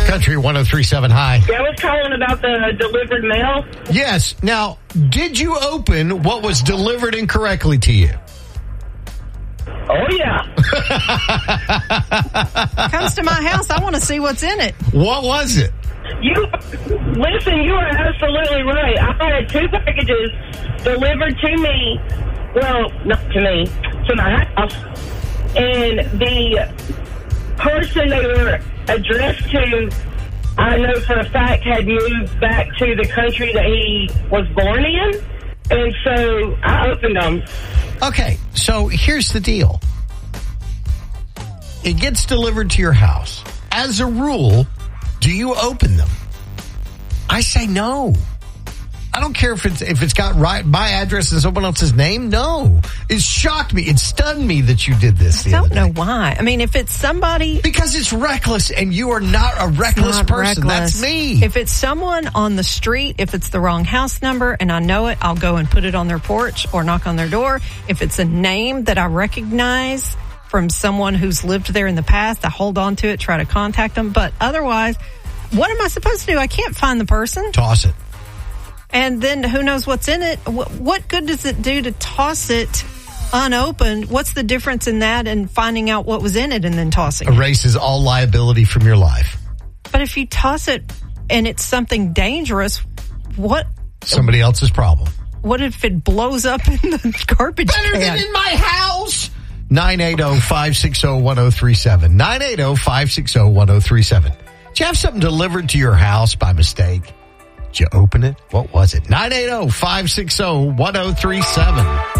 Country 103.7, hi. Yeah, I was calling about the delivered mail. Yes. Now, did you open what was delivered incorrectly to you? Oh, yeah. Comes to my house, I want to see what's in it. What was it? You are absolutely right. I had 2 packages delivered to me. Well, not to me, to my house. And the person they were addressed to, I know for a fact, had moved back to the country that he was born in. And so I opened them. Okay, so here's the deal. It gets delivered to your house. As a rule, do you open them? I say no. I don't care if it's got my address and someone else's name. No. It shocked me. It stunned me that you did this. I don't know why. I mean, if it's somebody... Because it's reckless, and you are not a reckless person. Reckless. That's me. If it's someone on the street, if it's the wrong house number and I know it, I'll go and put it on their porch or knock on their door. If it's a name that I recognize from someone who's lived there in the past, I hold on to it, try to contact them. But otherwise, what am I supposed to do? I can't find the person. Toss it. And then who knows what's in it? What good does it do to toss it unopened? What's the difference in that and finding out what was in it and then tossing it? Erases all liability from your life. But if you toss it and it's something dangerous, what? Somebody else's problem. What if it blows up in the garbage Better can? than in my house. 980-560-1037. 980-560-1037. Did you have something delivered to your house by mistake? Did you open it? What was it? 980-560-1037.